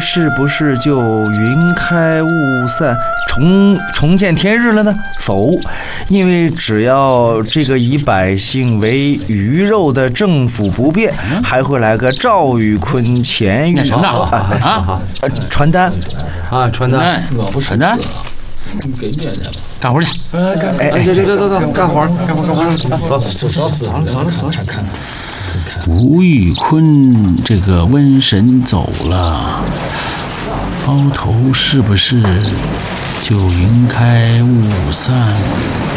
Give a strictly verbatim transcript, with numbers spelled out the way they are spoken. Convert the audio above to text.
是不是就云开雾散，重重见天日了呢？否，因为只要这个以百姓为鱼肉的政府不变，还会来个赵玉坤、钱玉什么啊啊？传单啊，传单， 传单。 给面子， 干活去！ 哎，干哎哎，走走走走，干活，干活干活，走走走走走走，看看。 吴玉坤这个瘟神走了，包头是不是就云开雾散？